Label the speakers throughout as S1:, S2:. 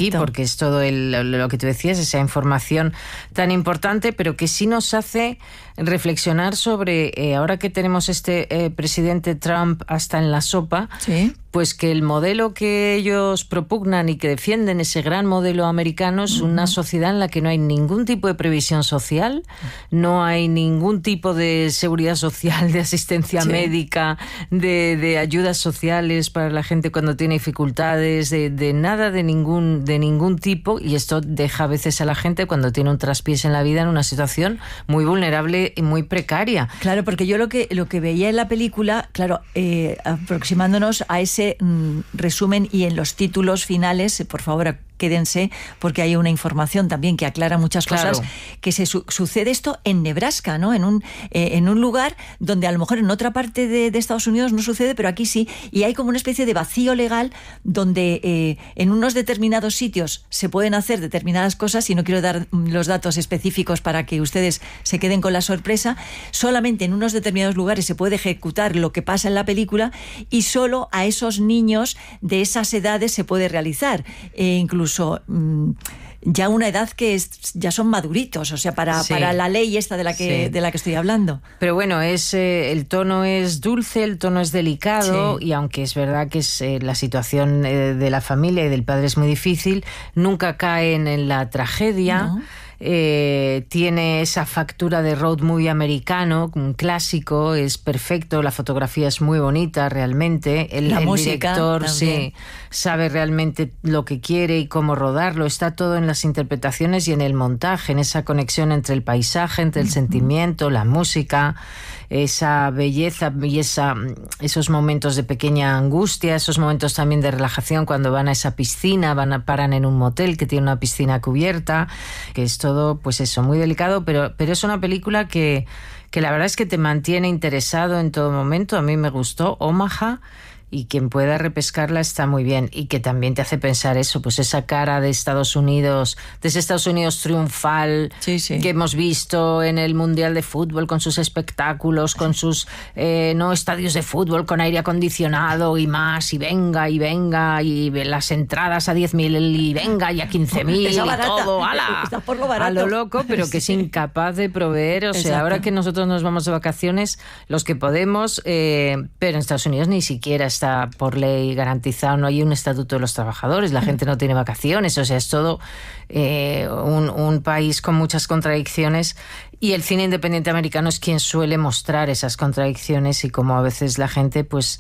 S1: aquí, porque es todo lo que tú decías, esa información tan importante, pero que sí nos hace reflexionar sobre, ahora que tenemos este presidente Trump hasta en la sopa,
S2: ¿sí?
S1: Pues que el modelo que ellos propugnan y que defienden, ese gran modelo americano, es una sociedad en la que no hay ningún tipo de previsión social, no hay ningún tipo de seguridad social, de asistencia médica, de ayudas sociales para la gente cuando tiene dificultades, de nada de ningún tipo, y esto deja a veces a la gente, cuando tiene un traspiés en la vida, en una situación muy vulnerable y muy precaria.
S2: Claro, porque yo lo que veía en la película, claro, aproximándonos a ese resumen y en los títulos finales, por favor, quédense, porque hay una información también que aclara muchas cosas, que sucede esto en Nebraska, ¿no? En un lugar donde a lo mejor en otra parte de Estados Unidos no sucede, pero aquí sí, y hay como una especie de vacío legal donde en unos determinados sitios se pueden hacer determinadas cosas, y no quiero dar los datos específicos para que ustedes se queden con la sorpresa. Solamente en unos determinados lugares se puede ejecutar lo que pasa en la película, y solo a esos niños de esas edades se puede realizar, incluso ya una edad que ya son maduritos, o sea, para la ley esta de la que estoy hablando.
S1: Pero bueno, el tono es dulce, el tono es delicado, y aunque es verdad que la situación de la familia y del padre es muy difícil, nunca caen en la tragedia. ¿No? Tiene esa factura de road movie americano, un clásico, es perfecto, la fotografía es muy bonita realmente, el director sabe realmente lo que quiere y cómo rodarlo, está todo en las interpretaciones y en el montaje, en esa conexión entre el paisaje, entre el sentimiento, la música, esa belleza y esos momentos de pequeña angustia, esos momentos también de relajación cuando van a esa piscina, paran en un motel que tiene una piscina cubierta, que es todo, pues eso, muy delicado, pero es una película que la verdad es que te mantiene interesado en todo momento. A mí me gustó Omaha, y quien pueda repescarla está muy bien, y que también te hace pensar eso, pues esa cara de Estados Unidos, de ese Estados Unidos triunfal que hemos visto en el Mundial de Fútbol, con sus espectáculos, con sus estadios de fútbol con aire acondicionado y más, y venga, y las entradas a 10.000 y venga, y a 15.000 y todo, ¡ala!
S2: Está por lo barato.
S1: A lo loco, pero que es incapaz de proveer, o sea, ahora que nosotros nos vamos de vacaciones, los que podemos, pero en Estados Unidos ni siquiera está por ley garantizado, no hay un estatuto de los trabajadores, la gente no tiene vacaciones, o sea, es todo un país con muchas contradicciones, y el cine independiente americano es quien suele mostrar esas contradicciones, y como a veces la gente pues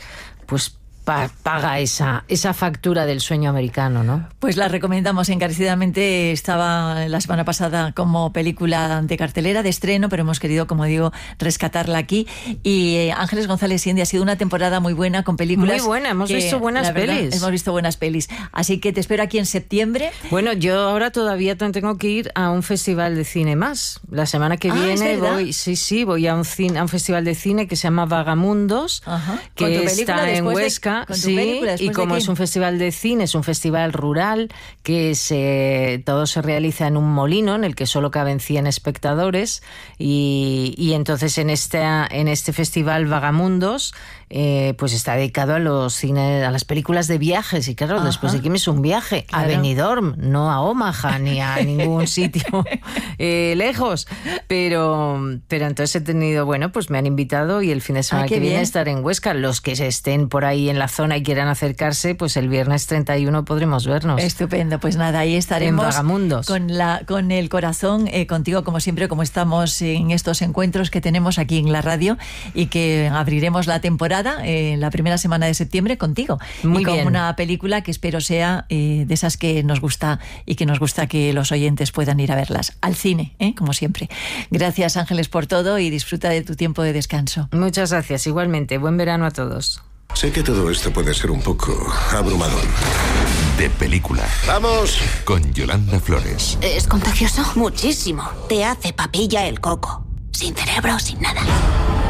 S1: paga esa factura del sueño americano, ¿no?
S2: Pues la recomendamos encarecidamente. Estaba la semana pasada como película de cartelera, de estreno, pero hemos querido, como digo, rescatarla aquí. Y Ángeles González Indy, ha sido una temporada muy buena, con películas...
S1: Muy buena, hemos visto buenas pelis.
S2: Hemos visto buenas pelis. Así que te espero aquí en septiembre.
S1: Bueno, yo ahora todavía tengo que ir a un festival de cine más. La semana que viene voy a un festival de cine que se llama Vagamundos, que está en Huesca. Y como es un festival de cine, es un festival rural, que todo se realiza en un molino en el que solo caben 100 espectadores, y entonces en este festival Vagamundos pues está dedicado a las películas de viajes, y claro, después de que me es un viaje a Benidorm, no a Omaha ni a ningún sitio lejos, pero entonces he tenido, pues me han invitado, y el fin de semana que viene estaré en Huesca. Los que estén por ahí en la zona y quieran acercarse, pues el viernes 31 podremos vernos.
S2: Estupendo, pues nada, ahí estaremos
S1: en Vagamundos.
S2: Con el corazón contigo, como siempre, como estamos en estos encuentros que tenemos aquí en la radio, y que abriremos la temporada la primera semana de septiembre contigo.
S1: Muy bien.
S2: Con una película que espero sea de esas que nos gusta, y que nos gusta que los oyentes puedan ir a verlas al cine, como siempre. Gracias, Ángeles, por todo, y disfruta de tu tiempo de descanso.
S1: Muchas gracias, igualmente. Buen verano a todos.
S3: Sé que todo esto puede ser un poco abrumador.
S4: De película.
S3: ¡Vamos!
S4: Con Yolanda Flores.
S5: ¿Es contagioso? Muchísimo. Te hace papilla el coco. Sin cerebro, sin nada.